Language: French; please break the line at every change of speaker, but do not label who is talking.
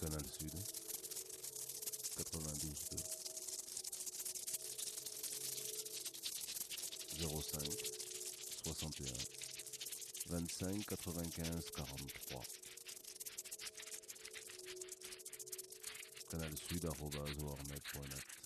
Canal Sud, 92.2, 05 61 25 95 43. Canal Sud @ornet.net.